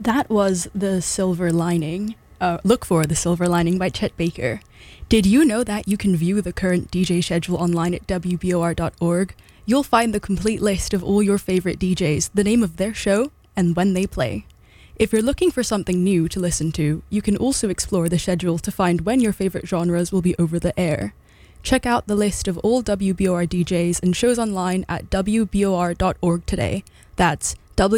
That was The Silver Lining. Look for The Silver Lining by Chet Baker. Did you know that you can view the current DJ schedule online at wbor.org? You'll find the complete list of all your favorite DJs, the name of their show, and when they play. If you're looking for something new to listen to, you can also explore the schedule to find when your favorite genres will be over the air. Check out the list of all WBOR DJs and shows online at wbor.org today. That's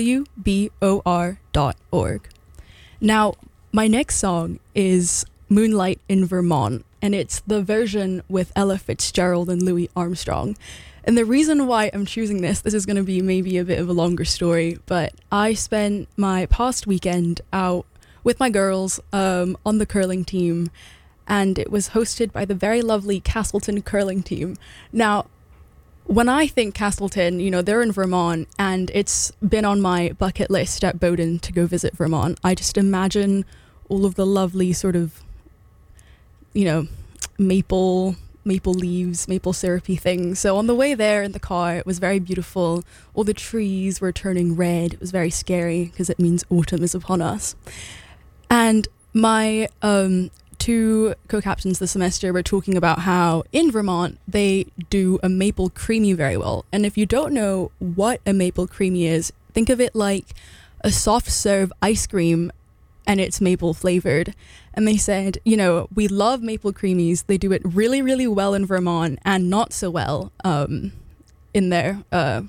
wbor.org. Now, my next song is Moonlight in Vermont, and it's the version with Ella Fitzgerald and Louis Armstrong. And the reason why I'm choosing this is going to be maybe a bit of a longer story, but I spent my past weekend out with my girls on the curling team, and it was hosted by the very lovely Castleton curling team. Now, when I think Castleton, you know, they're in Vermont, and it's been on my bucket list at Bowdoin to go visit Vermont. I just imagine all of the lovely sort of, you know, maple leaves, maple syrupy things. So on the way there in the car, it was very beautiful. All the trees were turning red. It was very scary because it means autumn is upon us. And my two co-captains this semester were talking about how in Vermont they do a maple creamy very well. And if you don't know what a maple creamy is, think of it like a soft serve ice cream, and it's maple flavored. And they said, you know, we love maple creamies. They do it really, really well in Vermont and not so well in their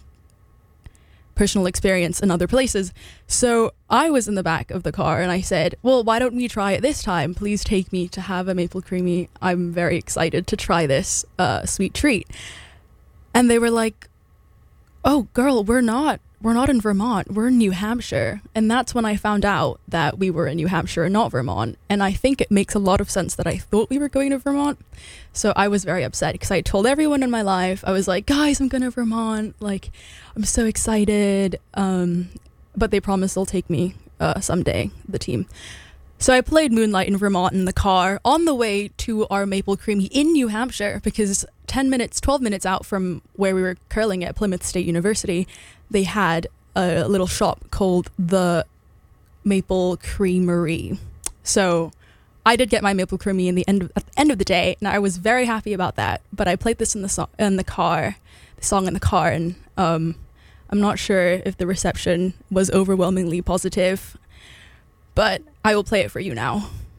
personal experience in other places. So I was in the back of the car and I said, well, why don't we try it this time? Please take me to have a maple creamy. I'm very excited to try this sweet treat. And they were like, oh, girl, we're not in Vermont, we're in New Hampshire. And that's when I found out that we were in New Hampshire and not Vermont. And I think it makes a lot of sense that I thought we were going to Vermont. So I was very upset because I told everyone in my life, I was like, guys, I'm going to Vermont. Like, I'm so excited. But they promised they'll take me someday, the team. So I played Moonlight in Vermont in the car on the way to our Maple Creamy in New Hampshire, because 12 minutes out from where we were curling at Plymouth State University, they had a little shop called the Maple Creamery. So I did get my Maple Creamy at the end of the day, and I was very happy about that. But I played this in the song in the car, and I'm not sure if the reception was overwhelmingly positive, but I will play it for you now.